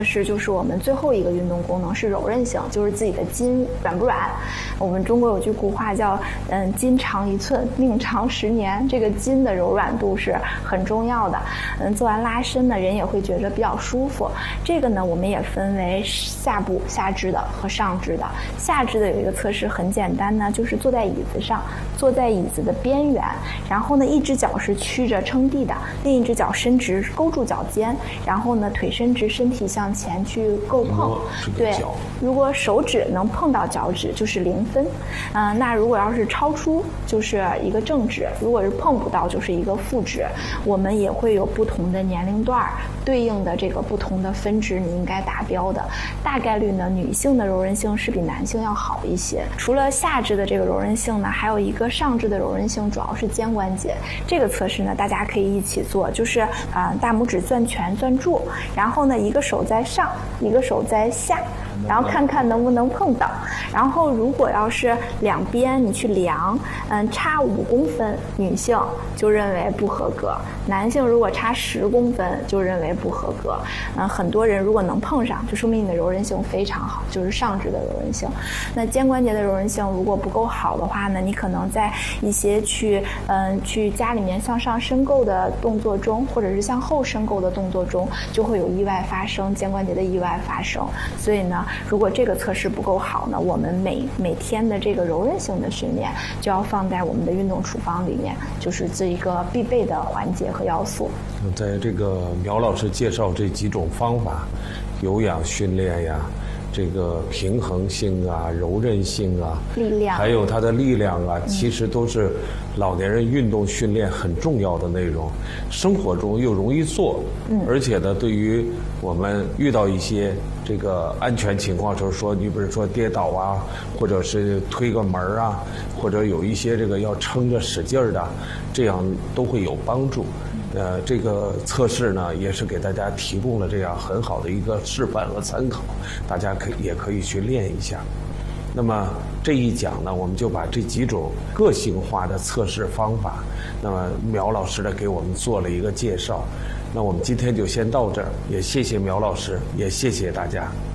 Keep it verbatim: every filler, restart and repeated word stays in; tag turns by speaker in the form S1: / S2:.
S1: 是就是我们最后一个运动功能是柔韧性，就是自己的筋软不软。我们中国有句古话叫嗯筋长一寸命长十年，这个筋的柔软度是很重要的。嗯，做完拉伸呢，人也会觉得比较舒服。这个呢，我们也分为下部下肢的和上肢的。下肢的有一个测试很简单呢，就是坐在椅子上，坐在椅子的边缘，然后呢一只脚是曲着撑地的，另一只脚伸直勾住脚尖，然后呢腿伸直，身体向前去够碰。对，如果手指能碰到脚趾就是零分，嗯、呃，那如果要是超出就是一个正指，如果是碰不到就是一个负指。我们也会有不同的年龄段对应的这个不同的分值，你应该达标的。大概率呢，女性的柔韧性是比男性要好一些。除了下肢的这个柔韧性呢，还有一个上肢的柔韧性，主要是肩关节。这个测试呢，大家可以一起做，就是啊、呃，大拇指攥拳攥住，然后呢，一个手在上，一个手在下，然后看看能不能碰到。然后如果要是两边你去量，嗯，差五公分，女性就认为不合格；男性如果差十公分，就认为不合格。嗯，很多人如果能碰上，就说明你的柔韧性非常好，就是上肢的柔韧性。那肩关节的柔韧性如果不够好的话呢，你可能在一些去嗯去家里面向上伸够的动作中，或者是向后伸够的动作中，就会有意外发生，肩关节的意外发生。所以呢，如果这个测试不够好呢，我们每每天的这个柔韧性的训练就要放在我们的运动处方里面，就是这一个必备的环节和要素。
S2: 在这个苗老师介绍这几种方法，有氧训练呀，这个平衡性啊，柔韧性啊，
S1: 力量，
S2: 还有它的力量啊，其实都是老年人运动训练很重要的内容，生活中又容易做，嗯，而且呢，对于我们遇到一些这个安全情况，就是说，你比如说跌倒啊，或者是推个门啊，或者有一些这个要撑着使劲儿的，这样都会有帮助。呃，这个测试呢，也是给大家提供了这样很好的一个示范和参考，大家可以也可以去练一下。那么这一讲呢，我们就把这几种个性化的测试方法，那么苗老师呢给我们做了一个介绍。那我们今天就先到这儿，也谢谢苗老师，也谢谢大家。